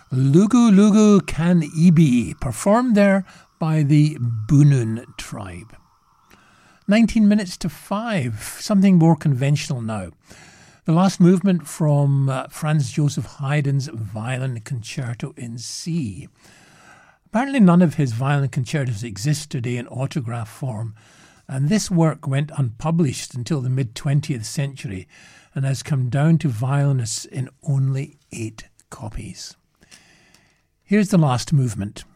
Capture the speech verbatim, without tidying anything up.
Lugu Lugu Can-Ibi, performed there by the Bunun tribe. nineteen minutes to five, something more conventional now. The last movement from uh, Franz Joseph Haydn's Violin Concerto in C. Apparently none of his violin concertos exist today in autograph form, and this work went unpublished until the mid-twentieth century and has come down to violinists in only eight copies. Here's the last movement.